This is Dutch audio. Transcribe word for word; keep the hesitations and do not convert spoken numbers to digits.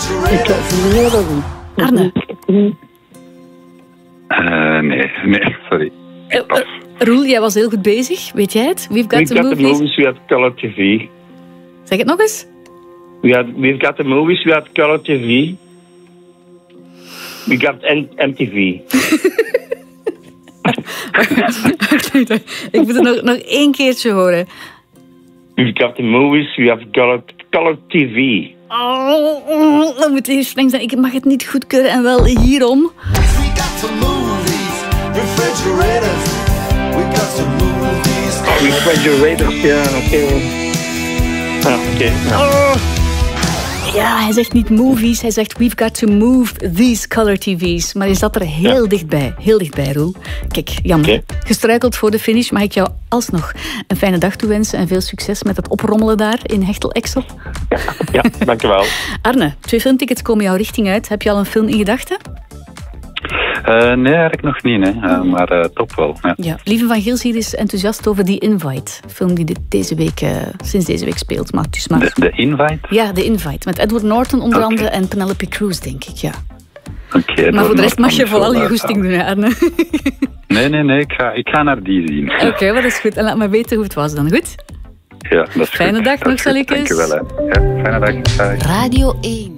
Ik heb het niet horen. Arne. Uh, nee, nee, sorry. Uh, uh, Roel, jij was heel goed bezig. Weet jij het? We've got We've the got the movies. movies, we have color T V. Zeg het nog eens. We have, we've got the movies, we have color T V. We got M T V. Ik moet het nog, nog één keertje horen. We've got the movies, we have color, color T V. Oh, dan moet je streng zijn. Ik mag het niet goedkeuren en wel hierom. We got some movies, refrigerators. We got some movies. Oh, refrigerators, ja, oké. Okay. Ah, oké. Okay, ja. Oh. Ja, hij zegt niet movies, hij zegt we've got to move these color T V's. Maar je zat er heel ja. dichtbij, heel dichtbij, Roel. Kijk, jammer. Okay. Gestruikeld voor de finish. Mag ik jou alsnog een fijne dag toewensen en veel succes met het oprommelen daar in Hechtel-Exel? Ja, ja, dankjewel. Arne, twee filmtickets komen jouw richting uit. Heb je al een film in gedachten? Uh, nee, eigenlijk nog niet, hè. Uh, maar uh, top wel. Ja. Ja. Lieve van Gils hier is enthousiast over The Invite. Een film die dit deze week, uh, sinds deze week speelt. Maar het is maar... De, de Invite? Ja, The Invite. Met Edward Norton onder okay. andere en Penelope Cruz, denk ik, ja. Okay, maar voor de rest mag je vooral je goesting doen, Arne. Nee, nee, nee. Ik ga, ik ga naar die zien. Oké, okay, wat is goed. En laat me weten hoe het was dan, goed? Ja, dat is Fijne goed. dag nog, Sallikus. Dank je wel, hè. Ja, fijne dag. Bye. Radio één.